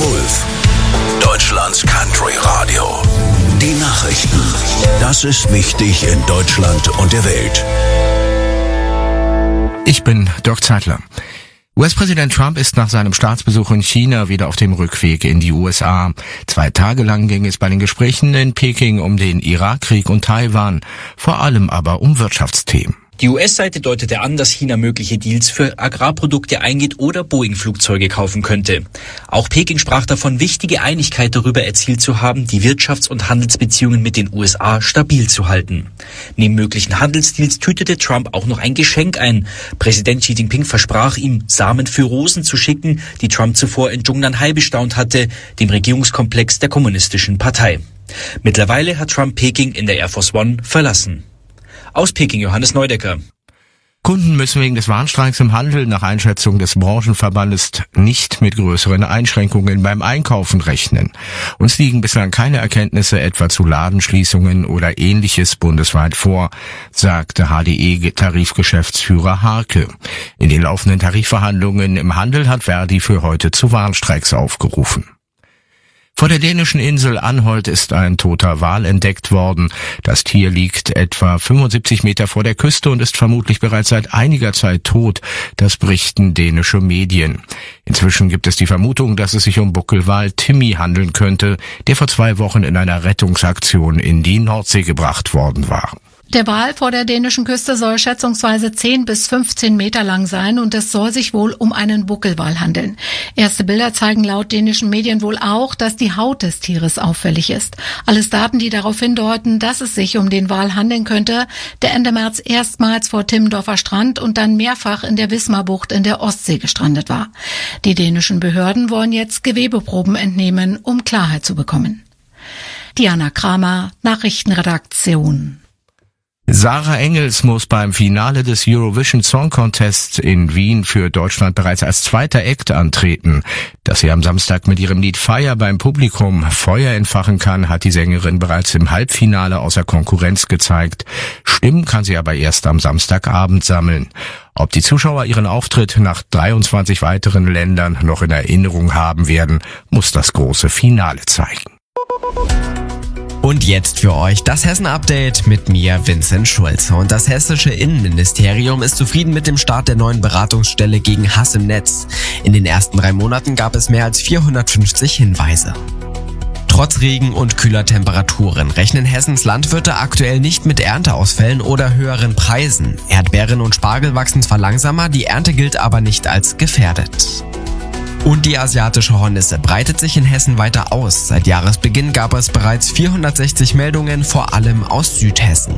Wulff, Deutschlands Country Radio. Die Nachrichten. Das ist wichtig in Deutschland und der Welt. Ich bin Dirk Zeitler. US-Präsident Trump ist nach seinem Staatsbesuch in China wieder auf dem Rückweg in die USA. 2 Tage lang ging es bei den Gesprächen in Peking um den Irakkrieg und Taiwan, vor allem aber um Wirtschaftsthemen. Die US-Seite deutete an, dass China mögliche Deals für Agrarprodukte eingeht oder Boeing-Flugzeuge kaufen könnte. Auch Peking sprach davon, wichtige Einigkeit darüber erzielt zu haben, die Wirtschafts- und Handelsbeziehungen mit den USA stabil zu halten. Neben möglichen Handelsdeals tütete Trump auch noch ein Geschenk ein. Präsident Xi Jinping versprach ihm, Samen für Rosen zu schicken, die Trump zuvor in Zhongnanhai bestaunt hatte, dem Regierungskomplex der Kommunistischen Partei. Mittlerweile hat Trump Peking in der Air Force One verlassen. Aus Peking, Johannes Neudecker. Kunden müssen wegen des Warnstreiks im Handel nach Einschätzung des Branchenverbandes nicht mit größeren Einschränkungen beim Einkaufen rechnen. Uns liegen bislang keine Erkenntnisse etwa zu Ladenschließungen oder Ähnliches bundesweit vor, sagte HDE-Tarifgeschäftsführer Harke. In den laufenden Tarifverhandlungen im Handel hat Verdi für heute zu Warnstreiks aufgerufen. Vor der dänischen Insel Anholt ist ein toter Wal entdeckt worden. Das Tier liegt etwa 75 Meter vor der Küste und ist vermutlich bereits seit einiger Zeit tot. Das berichten dänische Medien. Inzwischen gibt es die Vermutung, dass es sich um Buckelwal Timmy handeln könnte, der vor 2 Wochen in einer Rettungsaktion in die Nordsee gebracht worden war. Der Wal vor der dänischen Küste soll schätzungsweise 10 bis 15 Meter lang sein und es soll sich wohl um einen Buckelwal handeln. Erste Bilder zeigen laut dänischen Medien wohl auch, dass die Haut des Tieres auffällig ist. Alles Daten, die darauf hindeuten, dass es sich um den Wal handeln könnte, der Ende März erstmals vor Timmendorfer Strand und dann mehrfach in der Wismarbucht in der Ostsee gestrandet war. Die dänischen Behörden wollen jetzt Gewebeproben entnehmen, um Klarheit zu bekommen. Diana Kramer, Nachrichtenredaktion. Sarah Engels muss beim Finale des Eurovision Song Contest in Wien für Deutschland bereits als zweiter Act antreten. Dass sie am Samstag mit ihrem Lied Fire beim Publikum Feuer entfachen kann, hat die Sängerin bereits im Halbfinale außer Konkurrenz gezeigt. Stimmen kann sie aber erst am Samstagabend sammeln. Ob die Zuschauer ihren Auftritt nach 23 weiteren Ländern noch in Erinnerung haben werden, muss das große Finale zeigen. Und jetzt für euch das Hessen-Update mit mir, Vincent Schulze. Und das hessische Innenministerium ist zufrieden mit dem Start der neuen Beratungsstelle gegen Hass im Netz. In den ersten 3 Monaten gab es mehr als 450 Hinweise. Trotz Regen und kühler Temperaturen rechnen Hessens Landwirte aktuell nicht mit Ernteausfällen oder höheren Preisen. Erdbeeren und Spargel wachsen zwar langsamer, die Ernte gilt aber nicht als gefährdet. Und die asiatische Hornisse breitet sich in Hessen weiter aus. Seit Jahresbeginn gab es bereits 460 Meldungen, vor allem aus Südhessen.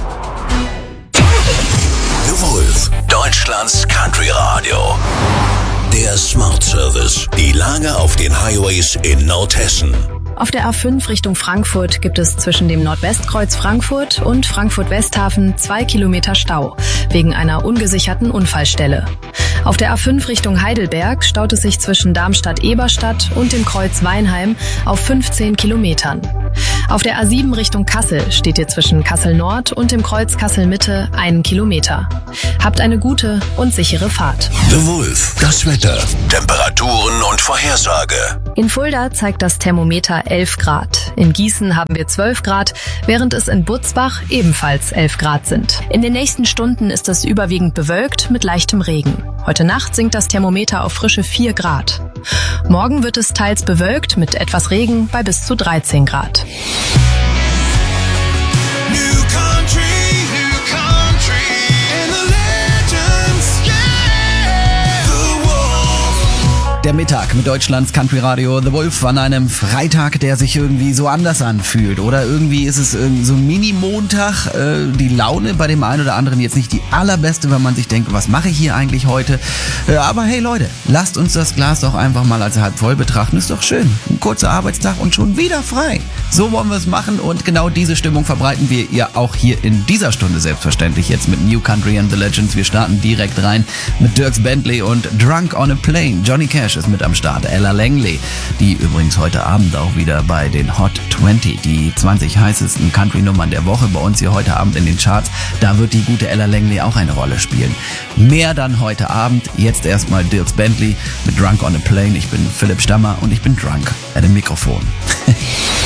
The Wulff, Deutschlands Country Radio. Der Smart Service. Die Lage auf den Highways in Nordhessen. Auf der A5 Richtung Frankfurt gibt es zwischen dem Nordwestkreuz Frankfurt und Frankfurt-Westhafen 2 Kilometer Stau wegen einer ungesicherten Unfallstelle. Auf der A5 Richtung Heidelberg staut es sich zwischen Darmstadt-Eberstadt und dem Kreuz Weinheim auf 15 Kilometern. Auf der A7 Richtung Kassel steht ihr zwischen Kassel-Nord und dem Kreuz Kassel-Mitte 1 Kilometer. Habt eine gute und sichere Fahrt. The Wulff, das Wetter, Temperaturen und Vorhersage. In Fulda zeigt das Thermometer 11 Grad. In Gießen haben wir 12 Grad, während es in Butzbach ebenfalls 11 Grad sind. In den nächsten Stunden ist es überwiegend bewölkt mit leichtem Regen. Heute Nacht sinkt das Thermometer auf frische 4 Grad. Morgen wird es teils bewölkt mit etwas Regen bei bis zu 13 Grad. Der Mittag mit Deutschlands Country Radio The Wulff an einem Freitag, der sich irgendwie so anders anfühlt. Oder irgendwie ist es so ein Mini-Montag. Die Laune bei dem einen oder anderen jetzt nicht die allerbeste, weil man sich denkt, was mache ich hier eigentlich heute? Aber hey Leute, lasst uns das Glas doch einfach mal als halb voll betrachten. Ist doch schön. Ein kurzer Arbeitstag und schon wieder frei. So wollen wir es machen und genau diese Stimmung verbreiten wir ja auch hier in dieser Stunde selbstverständlich jetzt mit New Country and the Legends. Wir starten direkt rein mit Dierks Bentley und Drunk on a Plane. Johnny Cash Cash ist mit am Start. Ella Langley, die übrigens heute Abend auch wieder bei den Hot 20, die 20 heißesten Country-Nummern der Woche bei uns hier heute Abend in den Charts, da wird die gute Ella Langley auch eine Rolle spielen. Mehr dann heute Abend. Jetzt erstmal Dierks Bentley mit Drunk on a Plane. Ich bin Philipp Stammer und ich bin drunk at dem Mikrofon.